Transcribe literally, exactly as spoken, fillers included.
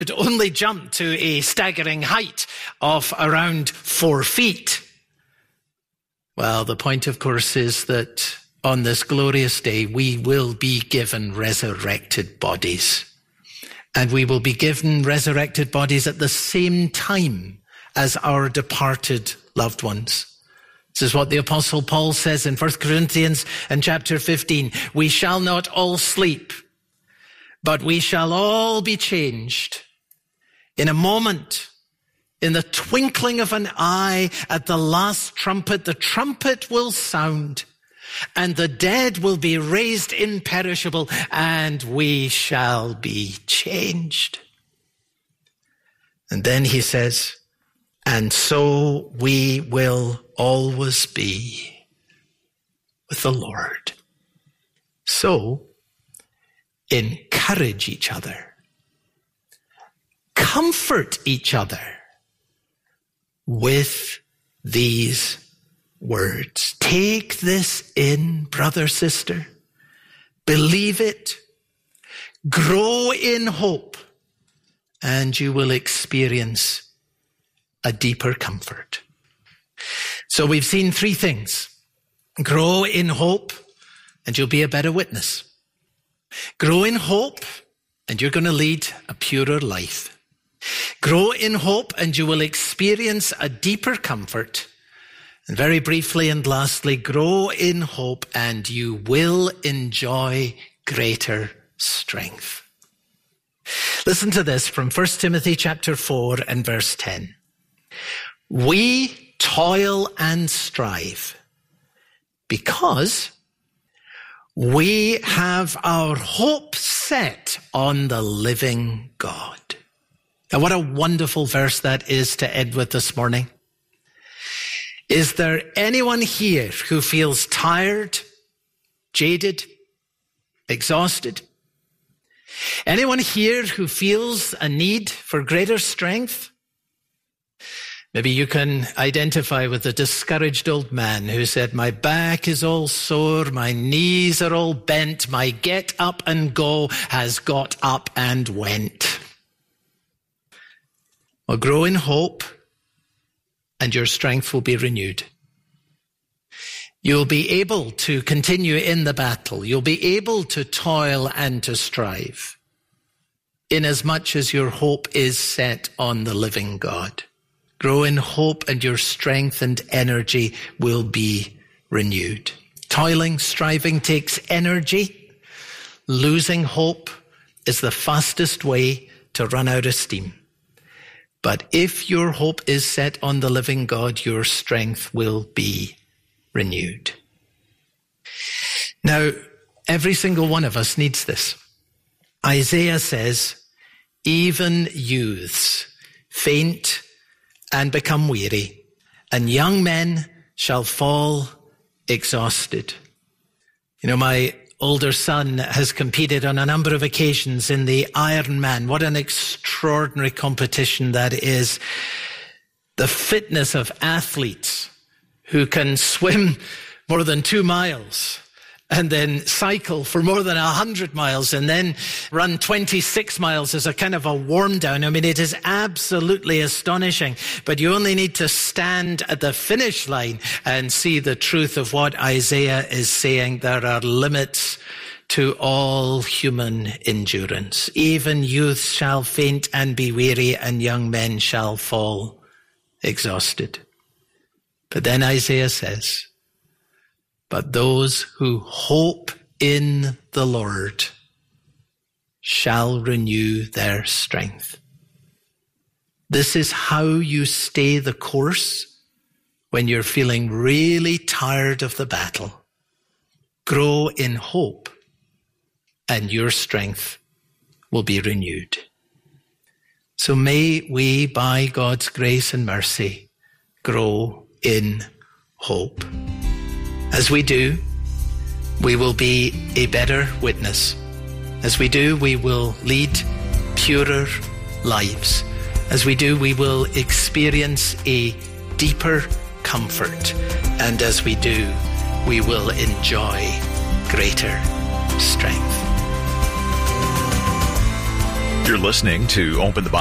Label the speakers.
Speaker 1: It only jumped to a staggering height of around four feet. Well, the point, of course, is that on this glorious day, we will be given resurrected bodies. And we will be given resurrected bodies at the same time as our departed loved ones. This is what the Apostle Paul says in First Corinthians and chapter fifteen. We shall not all sleep, but we shall all be changed in a moment, in the twinkling of an eye, at the last trumpet. The trumpet will sound, and the dead will be raised imperishable, and we shall be changed. And then he says, and so we will always be with the Lord. So, encourage each other. Comfort each other with these words. Take this in, brother, sister. Believe it. Grow in hope, and you will experience a deeper comfort. So we've seen three things. Grow in hope, and you'll be a better witness. Grow in hope, and you're going to lead a purer life. Grow in hope, and you will experience a deeper comfort. And very briefly and lastly, grow in hope, and you will enjoy greater strength. Listen to this from First Timothy chapter four and verse ten. We toil and strive because we have our hope set on the living God. Now, what a wonderful verse that is to end with this morning. Is there anyone here who feels tired, jaded, exhausted? Anyone here who feels a need for greater strength? Maybe you can identify with the discouraged old man who said, my back is all sore, my knees are all bent, my get up and go has got up and went. Well, grow in hope, and your strength will be renewed. You'll be able to continue in the battle. You'll be able to toil and to strive, inasmuch as your hope is set on the living God. Grow in hope, and your strength and energy will be renewed. Toiling, striving takes energy. Losing hope is the fastest way to run out of steam. But if your hope is set on the living God, your strength will be renewed. Now, every single one of us needs this. Isaiah says, even youths faint and become weary, and young men shall fall exhausted. You know, my older son has competed on a number of occasions in the Ironman. What an extraordinary competition that is. The fitness of athletes who can swim more than two miles and then cycle for more than a hundred miles and then run twenty-six miles as a kind of a warm down. I mean, it is absolutely astonishing, but you only need to stand at the finish line and see the truth of what Isaiah is saying. There are limits to all human endurance. Even youths shall faint and be weary, and young men shall fall exhausted. But then Isaiah says, but those who hope in the Lord shall renew their strength. This is how you stay the course when you're feeling really tired of the battle. Grow in hope, and your strength will be renewed. So may we, by God's grace and mercy, grow in hope. As we do, we will be a better witness. As we do, we will lead purer lives. As we do, we will experience a deeper comfort. And as we do, we will enjoy greater strength.
Speaker 2: You're listening to Open the Bible.